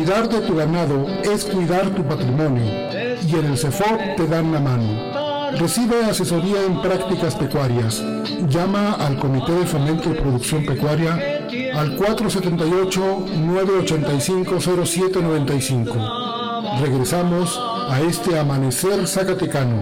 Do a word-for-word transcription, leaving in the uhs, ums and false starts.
Cuidar de tu ganado es cuidar tu patrimonio y en el CEFOP te dan la mano. Recibe asesoría en prácticas pecuarias. Llama al Comité de Fomento y Producción Pecuaria al cuatro siete ocho, nueve ocho cinco, cero siete nueve cinco. Regresamos a este amanecer zacatecano.